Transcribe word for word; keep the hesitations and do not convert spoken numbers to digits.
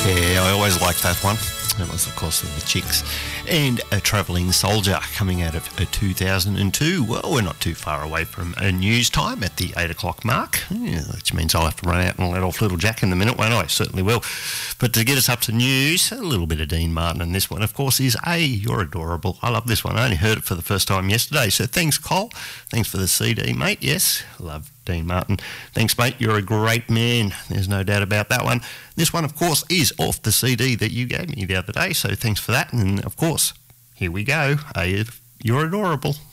Yeah, I always liked that one. That was, of course, the Chicks. And A Travelling Soldier, coming out of uh, two thousand two. Well, we're not too far away from uh, news time at the eight o'clock mark, yeah, which means I'll have to run out and let off Little Jack in a minute, won't I? Certainly will. But to get us up to news, a little bit of Dean Martin, and this one, of course, is A, You're Adorable. I love this one. I only heard it for the first time yesterday, so thanks, Cole. Thanks for the C D, mate. Yes, love Dean Martin. Thanks, mate. You're a great man. There's no doubt about that one. This one, of course, is off the C D that you gave me the other day, so thanks for that. And, of course, here we go. A, You're Adorable.